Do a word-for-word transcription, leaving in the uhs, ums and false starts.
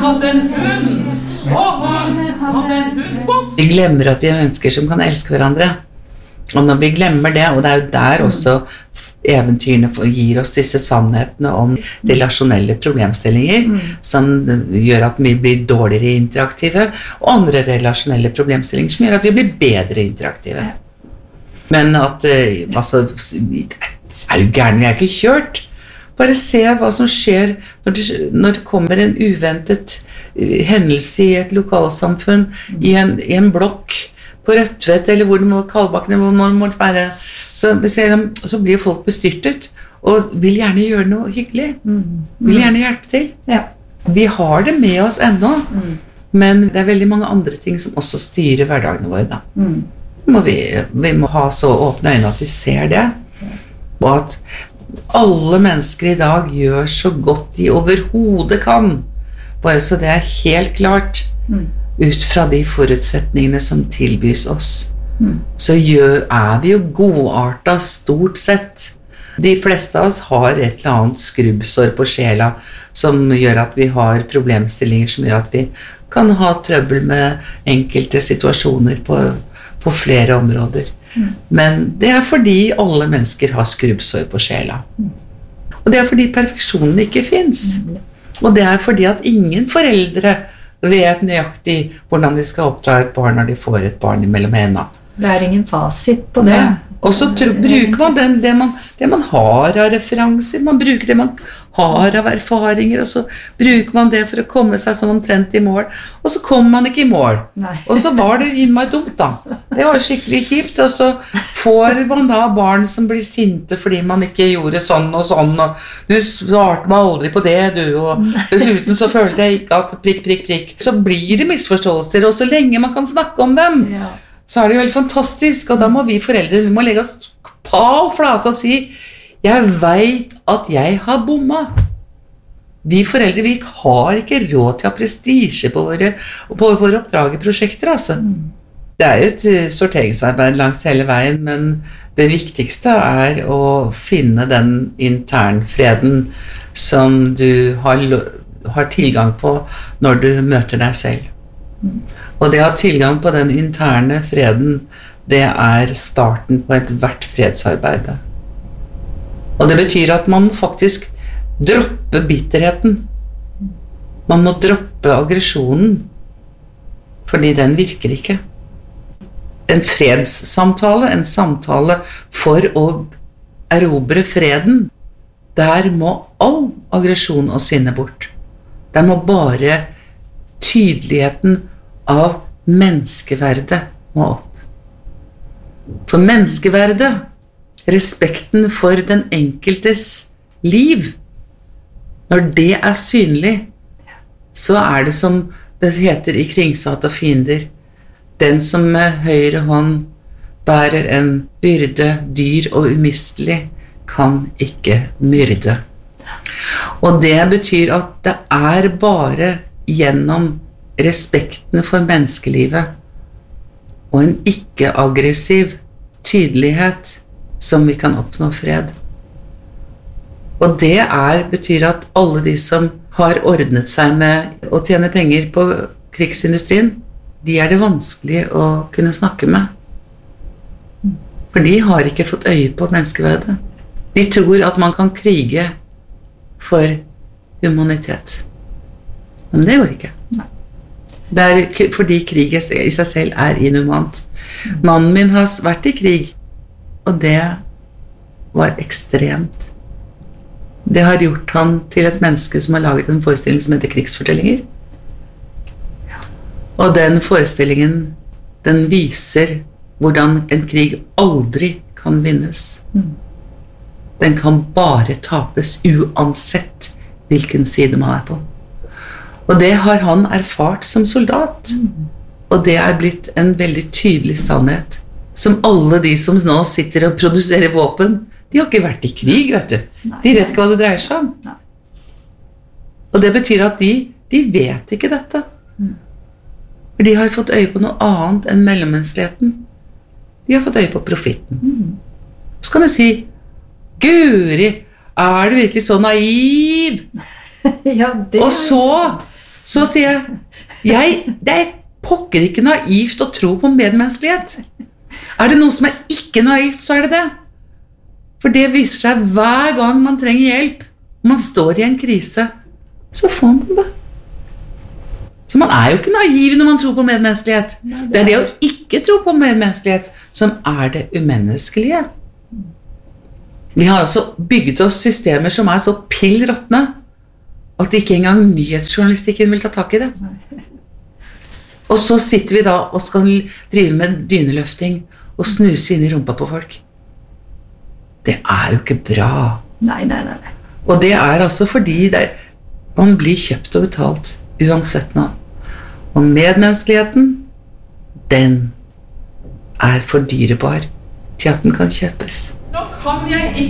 hatt en hund, og han hadde en hund. Vi glemmer at vi er mennesker som kan elske hverandre. Og når vi glemmer det, og det er jo der også eventyrene gir oss disse sannhetene om relasjonelle problemstillinger, mm. som gjør at vi blir dårligere interaktive, og andre relasjonelle problemstillinger som gjør at vi blir bedre interaktive. Men at, altså, er du gærne, vi er ikke kjørt. Bare se hva som skjer når det, når det kommer en uventet hendelse i et lokalsamfunn, mm. i, en, i en blokk, på Rødtvet, eller hvor det må Kalbakken, hvor det må være, så, så blir folk bestyrtet, og vil gjerne gjøre noe hyggelig. Mm. Vil gjerne hjelpe til. Ja. Vi har det med oss ennå, mm. men det er veldig mange andre ting som også styrer hverdagene våre. Da. Mm. Må vi, vi må ha så åpne øyne at vi ser det, og at alle mennesker i dag gjør så godt de overhodet kan, bare så det er helt klart. Mm. Ut fra de forutsetningene som tilbys oss, mm. så gjør, er vi jo godartet stort sett. De fleste av oss har et eller annet skrubbsår på sjela som gjør at vi har problemstillinger som gjør at vi kan ha trøbbel med enkelte situasjoner på, på flere områder. Mm. Men det er fordi alle mennesker har skrubbsår på sjela. Mm. Og det er fordi perfeksjonen ikke finnes. Mm. Og det er fordi at ingen foreldre vet nøyaktig hvordan de skal oppdra et barn når de får et barn mellom hendene. Det er ingen fasit på det. Ja. Og så tro, bruker man den, det, man, det man har av referanser, man bruker det man har av erfaringer, og så bruker man det for å komme seg sånn omtrent i mål, og så kommer man ikke i mål. Nei. Og så var det innmari dumt da. Det var skikkelig kjipt, og så får man da barn som blir sinte fordi man ikke gjorde sånn og sånn, og du svarte meg aldri på det, du, og dessuten så følte jeg ikke at prikk, prikk, prikk. Så blir det misforståelser, og så lenge man kan snakke om dem, ja. Så er det jo helt fantastisk, og da må vi foreldre, vi må legge oss pal flate og si, jeg vet at jeg har bomma. Vi foreldre, vi har ikke råd til å ha prestige på våre, på våre oppdrageprosjekter, altså. Det er et sorteringsarbeid langs hele veien, men det viktigste er å finne den internfreden som du har, har tilgang på når du møter deg selv. Og det å ha tilgang på den interne freden, det er starten på et hvert fredsarbeid. Og det betyr at man må faktisk droppe bitterheten. Man må droppe aggresjonen, fordi den virker ikke. En fredssamtale, en samtale for å erobre freden, der må all aggresjon og sinne bort. Der må bare tydeligheten av menneskeverdet må opp. For menneskeverdet, respekten for den enkeltes liv, når det er synlig, så er det som det heter i Kringshat og fiender, den som med høyre hånd bærer en byrde dyr og umistelig, kan ikke myrde. Og det betyr at det er bare gjennom respekten for menneskelivet og en ikke-aggressiv tydelighet som vi kan oppnå fred. Og det er, betyr at alle de som har ordnet seg med å tjene penger på krigsindustrien, de er det vanskelig å kunne snakke med. For de har ikke fått øye på menneskeverdet. De tror at man kan krige for humanitet. Men det går ikke. Det er fordi krig i seg selv er inhumant. Mannen min har vært i krig, og det var ekstremt. Det har gjort han til et menneske som har laget en forestilling som heter krigsfortellinger. Og den forestillingen, den viser hvordan en krig aldri kan vinnes. Den kan bare tapes uansett hvilken side man er på. Og det har han erfart som soldat. Og det er blitt en veldig tydelig sannhet. Som alle de som nå sitter og produserer våpen, de har ikke vært i krig, vet du. De vet ikke hva det dreier seg om. Og det betyr at de, de vet ikke dette. For de har fått øye på noe annet enn mellommenneskeligheten. De har fått øye på profitten. Så kan du si, Guri, er du virkelig så naiv? Ja, det og så, Så sier jeg, jeg det er pokker ikke naivt å tro på medmenneskelighet. Er det noe som er ikke naivt, så er det det. For det viser seg hver gang man trenger hjelp, man står i en krise, så får man det. Så man er jo ikke naiv når man tror på medmenneskelighet. Det er det å ikke tro på medmenneskelighet som er det umenneskelige. Vi har også bygget oss systemer som er så pillråttne at ikke engang nyhetsjournalistikken vil ta tak i det. Og så sitter vi da og skal drive med dyneløfting og snuse inn i rumpa på folk. Det er jo ikke bra. Nei, nei, nei. Og det er altså fordi det er, man blir kjøpt og betalt uansett nå. Og medmenneskeligheten, den er for dyrebar til at den kan kjøpes. Nå kan jeg ikke